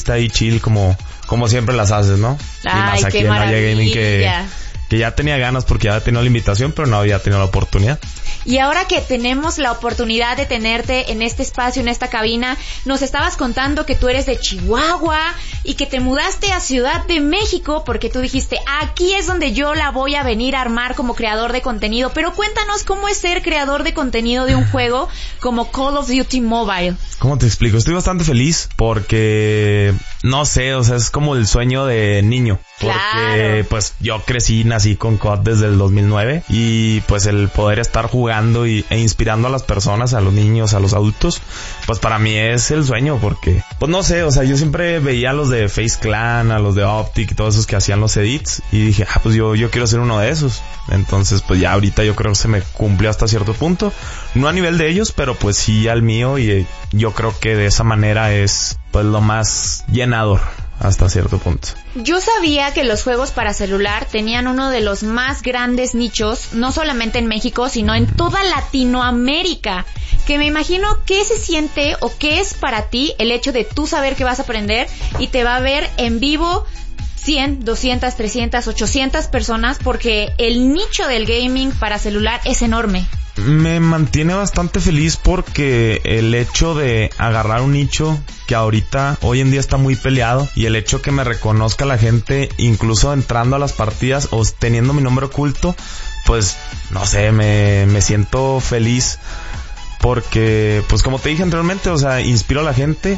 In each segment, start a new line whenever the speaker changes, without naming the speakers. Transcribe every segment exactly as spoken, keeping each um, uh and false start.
está ahí chill como, como siempre las haces, ¿no?
Ay,
y más aquí
qué
en Naya
maravilla.
Gaming que, que ya tenía ganas porque ya había tenido la invitación, pero no había tenido la oportunidad.
Y ahora que tenemos la oportunidad de tenerte en este espacio, en esta cabina, nos estabas contando que tú eres de Chihuahua y que te mudaste a Ciudad de México porque tú dijiste, aquí es donde yo la voy a venir a armar como creador de contenido. Pero cuéntanos cómo es ser creador de contenido de un juego como Call of Duty Mobile.
¿Cómo te explico? Estoy bastante feliz porque, no sé, o sea, es como el sueño de niño. Porque,
Claro.
pues, yo crecí, nací con C O D desde el dos mil nueve y, pues, el poder estar jugando y, e inspirando a las personas, a los niños, a los adultos, pues, para mí es el sueño porque, pues, no sé, o sea, yo siempre veía a los de Face Clan, a los de Optic y todos esos que hacían los edits y dije, ah, pues, yo, yo quiero ser uno de esos. Entonces, pues, ya ahorita yo creo que se me cumplió hasta cierto punto. No a nivel de ellos, pero, pues, sí al mío y eh, yo creo que de esa manera es, pues, lo más llenador hasta cierto punto.
Yo sabía que los juegos para celular tenían uno de los más grandes nichos, no solamente en México, sino en toda Latinoamérica. Que me imagino qué se siente o qué es para ti el hecho de tú saber que vas a aprender y te va a ver en vivo cien, doscientas, trescientas, ochocientas personas, porque el nicho del gaming para celular es enorme.
Me mantiene bastante feliz porque el hecho de agarrar un nicho que ahorita, hoy en día está muy peleado, y el hecho que me reconozca la gente incluso entrando a las partidas o teniendo mi nombre oculto, pues no sé, me, me siento feliz porque, pues como te dije anteriormente, o sea, inspiro a la gente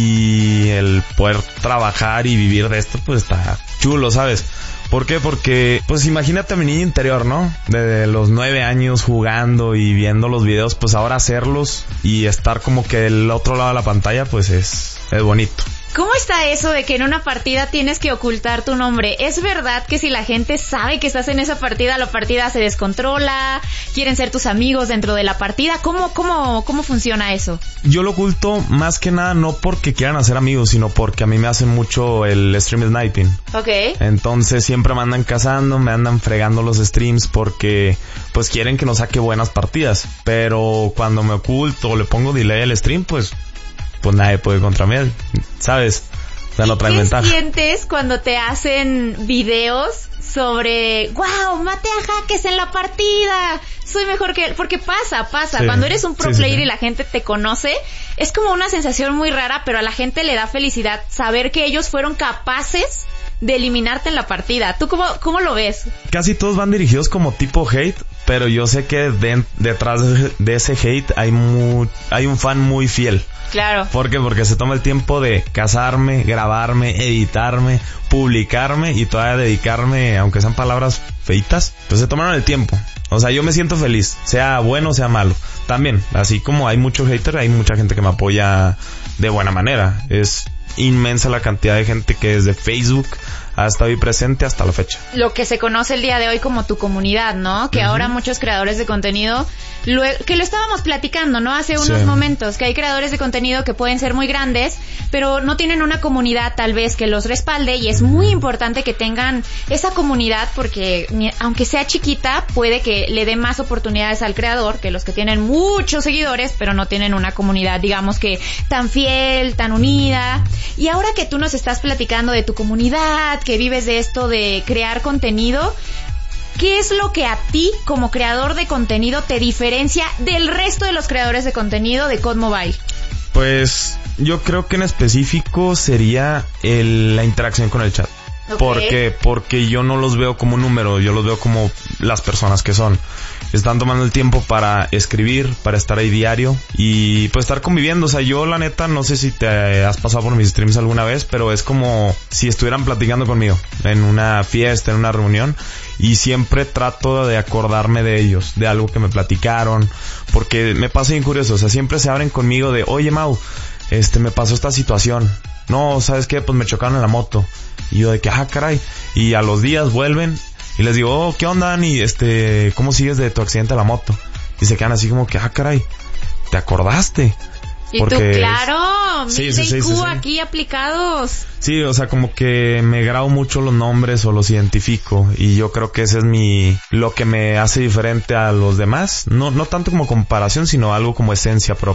y el poder trabajar y vivir de esto, pues está chulo, ¿sabes? ¿Por qué? Porque, pues imagínate a mi niño interior, ¿no? Desde los nueve años jugando y viendo los videos, pues ahora hacerlos y estar como que del otro lado de la pantalla, pues es, es bonito.
¿Cómo está eso de que en una partida tienes que ocultar tu nombre? ¿Es verdad que si la gente sabe que estás en esa partida, la partida se descontrola? ¿Quieren ser tus amigos dentro de la partida? ¿Cómo, cómo, cómo funciona eso?
Yo lo oculto más que nada no porque quieran hacer amigos, sino porque a mí me hacen mucho el stream sniping.
Ok.
Entonces siempre me andan cazando, me andan fregando los streams porque pues quieren que no saque buenas partidas. Pero cuando me oculto o le pongo delay al stream, pues... pues nadie puede contra mí, ¿sabes? O sea, no trae ventaja.
¿Qué sientes cuando te hacen videos sobre, wow, maté a Jaques en la partida, soy mejor que él? Porque pasa, pasa.
Sí.
Cuando eres un pro
sí,
player
sí, sí.
y la gente te conoce, es como una sensación muy rara, pero a la gente le da felicidad saber que ellos fueron capaces de eliminarte en la partida. ¿Tú cómo, cómo lo ves?
Casi todos van dirigidos como tipo hate, pero yo sé que de, detrás de, de ese hate hay, muy, hay un fan muy fiel.
Claro.
¿Por qué? Porque se toma el tiempo de casarme, grabarme, editarme, publicarme y todavía dedicarme, aunque sean palabras feitas, pues se tomaron el tiempo. O sea, yo me siento feliz, sea bueno o sea malo. También, así como hay muchos haters, hay mucha gente que me apoya de buena manera. Es inmensa la cantidad de gente que desde Facebook ha estado ahí presente hasta la fecha.
Lo que se conoce el día de hoy como tu comunidad, ¿no? Que uh-huh. ahora muchos creadores de contenido, lo, que lo estábamos platicando, ¿no? Hace unos sí. momentos, que hay creadores de contenido que pueden ser muy grandes, pero no tienen una comunidad tal vez que los respalde, y es muy importante que tengan esa comunidad porque aunque sea chiquita, puede que le dé más oportunidades al creador que los que tienen muchos seguidores, pero no tienen una comunidad, digamos que tan fiel, tan unida. Y ahora que tú nos estás platicando de tu comunidad, que vives de esto de crear contenido, ¿qué es lo que a ti como creador de contenido te diferencia del resto de los creadores de contenido de C O D Mobile?
Pues yo creo que en específico sería el, la interacción con el chat. Okay. ¿Por qué? Porque yo no los veo como un número, yo los veo como las personas que son. Están tomando el tiempo para escribir, para estar ahí diario y pues estar conviviendo. O sea, yo la neta no sé si te has pasado por mis streams alguna vez, pero es como si estuvieran platicando conmigo en una fiesta, en una reunión, y siempre trato de acordarme de ellos, de algo que me platicaron, porque me pasa bien curioso. O sea, siempre se abren conmigo de, oye Mau, este me pasó esta situación. No, ¿sabes qué? Pues me chocaron en la moto. Y yo de que, ah, caray. Y a los días vuelven y les digo, oh, ¿qué onda, Dani? Este, ¿cómo sigues de tu accidente de la moto? Y se quedan así como que, ah, caray, ¿te acordaste?
Y
porque
tú, claro,
sí,
mil
sí, sí,
I Q
sí, sí.
aquí aplicados.
Sí, o sea, como que me grabo mucho los nombres o los identifico, y yo creo que ese es mi, lo que me hace diferente a los demás. No, no tanto como comparación, sino algo como esencia propia.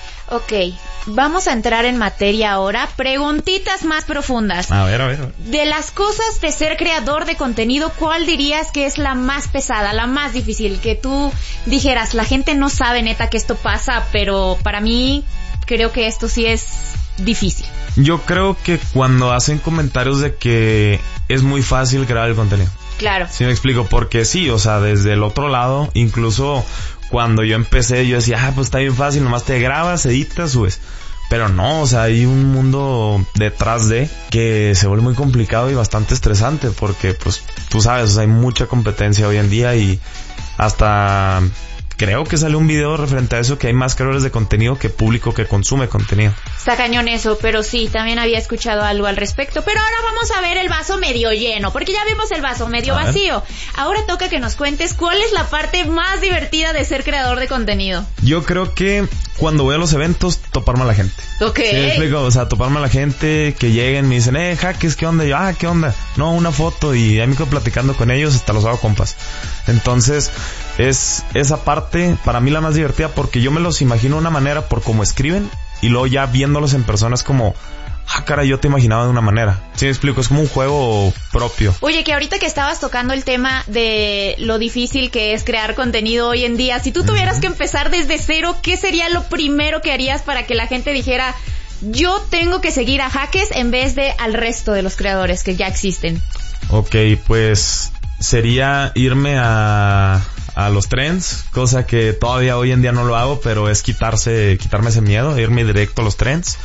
Ok, vamos a entrar en materia ahora. Preguntitas más profundas.
A ver, a ver, a ver.
De las cosas de ser creador de contenido, ¿cuál dirías que es la más pesada, la más difícil? Que tú dijeras, la gente no sabe neta que esto pasa, pero para mí creo que esto sí es difícil.
Yo creo que cuando hacen comentarios de que es muy fácil crear el contenido.
Claro.
Sí me explico, porque sí, o sea, desde el otro lado, incluso cuando yo empecé, yo decía, ah, pues está bien fácil, nomás te grabas, editas, subes. Pero no, o sea, hay un mundo detrás de que se vuelve muy complicado y bastante estresante, porque pues tú sabes, o sea, hay mucha competencia hoy en día y hasta creo que salió un video referente a eso, que hay más creadores de contenido que público que consume contenido.
Está cañón eso, pero sí, también había escuchado algo al respecto. Pero ahora vamos a ver el vaso medio lleno, porque ya vimos el vaso medio vacío. Ahora toca que nos cuentes cuál es la parte más divertida de ser creador de contenido.
Yo creo que cuando voy a los eventos, toparme a la gente.
Ok.
¿Sí me explico? O sea, toparme a la gente, que lleguen, me dicen, eh, Jaques, ¿qué onda? Y yo, ah, ¿qué onda? No, una foto, y ya me quedo platicando con ellos, hasta los hago compas. Entonces, es esa parte para mí la más divertida, porque yo me los imagino de una manera por cómo escriben, y luego ya viéndolos en persona es como, ah, cara, yo te imaginaba de una manera. ¿Sí me explico? Es como un juego propio.
Oye, que ahorita que estabas tocando el tema de lo difícil que es crear contenido hoy en día, si tú tuvieras uh-huh. que empezar desde cero, ¿qué sería lo primero que harías para que la gente dijera, yo tengo que seguir a Jaques en vez de al resto de los creadores que ya existen?
Ok, pues sería irme a a los trends, cosa que todavía hoy en día no lo hago, pero es quitarse quitarme ese miedo, irme directo a los trends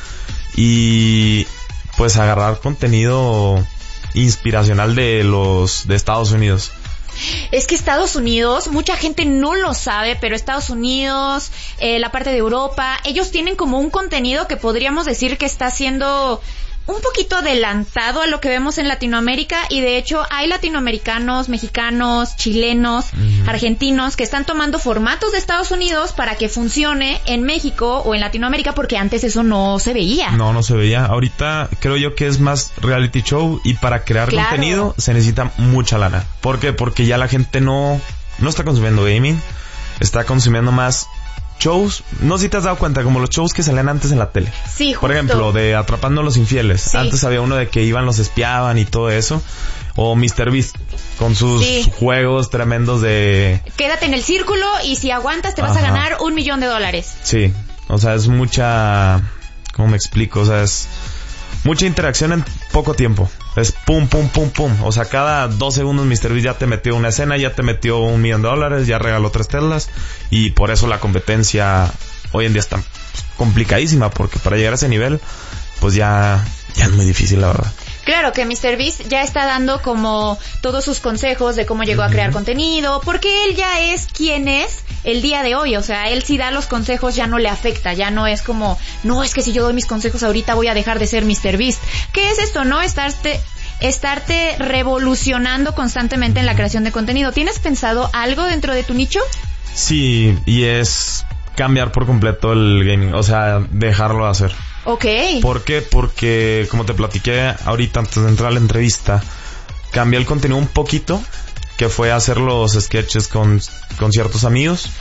y pues agarrar contenido inspiracional de los de Estados Unidos.
Es que Estados Unidos, mucha gente no lo sabe, pero Estados Unidos, eh, la parte de Europa, ellos tienen como un contenido que podríamos decir que está siendo un poquito adelantado a lo que vemos en Latinoamérica, y de hecho hay latinoamericanos, mexicanos, chilenos, uh-huh. argentinos que están tomando formatos de Estados Unidos para que funcione en México o en Latinoamérica, porque antes eso no se veía.
No, no se veía. Ahorita creo yo que es más reality show, y para crear
claro.
contenido se necesita mucha lana. ¿Por qué? Porque ya la gente no, no está consumiendo gaming, está consumiendo más shows. No sé si te has dado cuenta, como los shows que salían antes en la tele.
Sí, justo.
Por ejemplo, de Atrapando a los Infieles. Sí. Antes había uno de que iban, los espiaban y todo eso. O míster Beast, con sus sí. juegos tremendos de...
Quédate en el círculo y si aguantas te vas Ajá. a ganar un millón de dólares.
Sí, o sea, es mucha... ¿Cómo me explico? O sea, es mucha interacción en poco tiempo. Es pum, pum, pum, pum. O sea, cada dos segundos míster Beast ya te metió una escena, ya te metió un millón de dólares, ya regaló tres telas. Y por eso la competencia hoy en día está complicadísima, porque para llegar a ese nivel, pues ya, ya es muy difícil, la verdad.
Claro que míster Beast ya está dando como todos sus consejos de cómo llegó uh-huh. a crear contenido, porque él ya es quien es el día de hoy. O sea, él si da los consejos ya no le afecta, ya no es como, no, es que si yo doy mis consejos ahorita voy a dejar de ser míster Beast. ¿Qué es esto, no? Estarte, estarte revolucionando constantemente en la creación de contenido. ¿Tienes pensado algo dentro de tu nicho?
Sí, y es cambiar por completo el gaming, o sea, dejarlo de hacer.
Ok.
¿Por qué? Porque, como te platiqué ahorita antes de entrar a la entrevista, cambié el contenido un poquito, que fue hacer los sketches con, con ciertos amigos,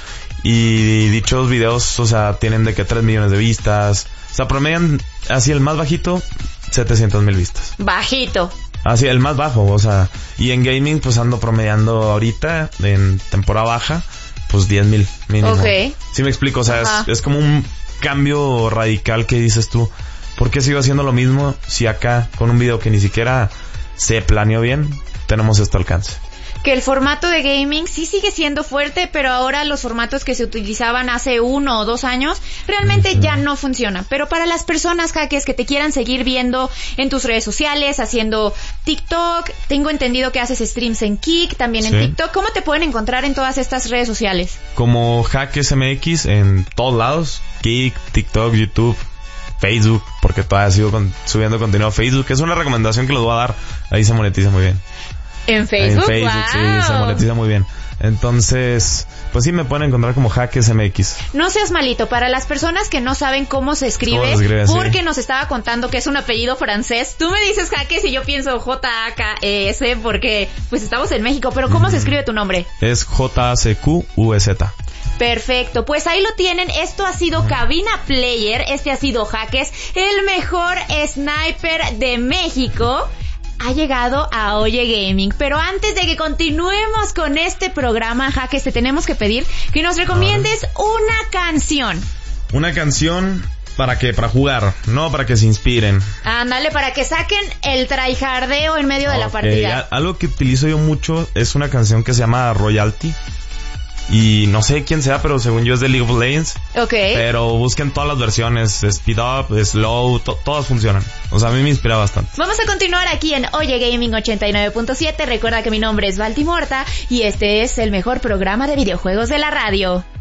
y dichos videos, o sea, tienen de que tres millones de vistas, o sea, promedian así el más bajito, setecientas mil vistas.
Bajito.
Así, el más bajo, o sea, y en gaming pues ando promediando ahorita, en temporada baja, pues diez mil mínimo.
Ok.
¿Sí me explico? O sea, es, es como un cambio radical que dices tú, ¿por qué sigo haciendo lo mismo si acá con un video que ni siquiera se planeó bien tenemos este alcance?
Que el formato de gaming sí sigue siendo fuerte, pero ahora los formatos que se utilizaban hace uno o dos años realmente uh-huh. ya no funcionan. Pero para las personas, Jaques, que te quieran seguir viendo en tus redes sociales, haciendo TikTok, tengo entendido que haces streams en Kick, también en sí. TikTok, ¿cómo te pueden encontrar en todas estas redes sociales?
Como Jaques M X en todos lados, Kick, TikTok, YouTube, Facebook, porque todavía sigo con, subiendo contenido a Facebook. Es una recomendación que les voy a dar, ahí se monetiza muy bien.
¿En Facebook?
En Facebook,
wow.
Sí, se monetiza muy bien. Entonces, pues sí me pueden encontrar como Jaques M X.
No seas malito, para las personas que no saben cómo se escribe,
¿Cómo se escribe?
porque
Sí.
nos estaba contando que es un apellido francés. Tú me dices Jaques y yo pienso J A K E S porque pues estamos en México, pero ¿cómo mm. se escribe tu nombre?
Es J A C Q U E Z.
Perfecto, pues ahí lo tienen. Esto ha sido Cabina Player, este ha sido Jaques, el mejor sniper de México. Ha llegado a Oye Gaming, pero antes de que continuemos con este programa, Jaques, te tenemos que pedir que nos recomiendes una canción.
Una canción para que para jugar, no para que se inspiren.
Ándale, para que saquen el tryhardeo en medio okay. de la partida.
Algo que utilizo yo mucho es una canción que se llama Royalty. Y no sé quién sea, pero según yo es de League of Legends.
Ok.
Pero busquen todas las versiones, Speed Up, Slow, to- todas funcionan. O sea, a mí me inspira bastante.
Vamos a continuar aquí en Oye Gaming ochenta y nueve punto siete. Recuerda que mi nombre es Baltimorta y este es el mejor programa de videojuegos de la radio.